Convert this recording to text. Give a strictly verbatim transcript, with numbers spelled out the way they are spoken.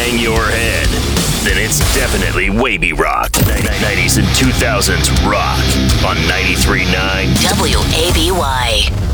bang your head, then it's definitely Wavy Rock. nineties and two thousands rock on ninety-three point nine W A B Y.